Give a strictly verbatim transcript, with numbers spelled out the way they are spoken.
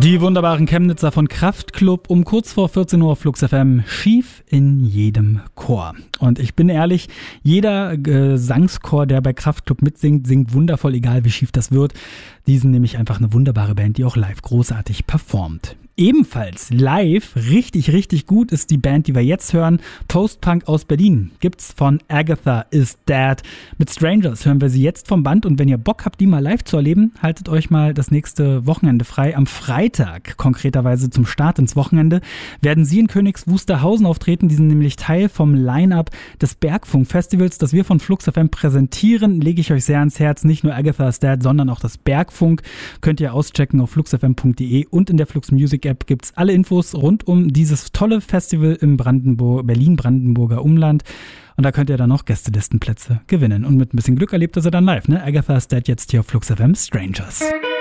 Die wunderbaren Chemnitzer von Kraftklub um kurz vor vierzehn Uhr auf Flux F M, schief in jedem Chor. Und ich bin ehrlich, jeder Gesangschor, der bei Kraftklub mitsingt, singt wundervoll, egal wie schief das wird. Die sind nämlich einfach eine wunderbare Band, die auch live großartig performt. Ebenfalls live richtig, richtig gut ist die Band, die wir jetzt hören, Post-Punk aus Berlin. Gibt's von Agatha is Dead. Mit Strangers hören wir sie jetzt vom Band und wenn ihr Bock habt, die mal live zu erleben, haltet euch mal das nächste Wochenende frei. Am Freitag, konkreterweise zum Start ins Wochenende, werden sie in Königs Wusterhausen auftreten. Die sind nämlich Teil vom Line-Up des Bergfunk-Festivals, das wir von Flux F M präsentieren. Lege ich euch sehr ans Herz, nicht nur Agatha is Dead, sondern auch das Bergfunk. Könnt ihr auschecken auf flux f m punkt d e und in der Flux Music App gibt's alle Infos rund um dieses tolle Festival im Brandenburg, Berlin-Brandenburger Umland. Und da könnt ihr dann noch Gästelistenplätze gewinnen. Und mit ein bisschen Glück erlebt ihr sie dann live, ne? Agatha is Dead jetzt hier auf Flux F M, Strangers.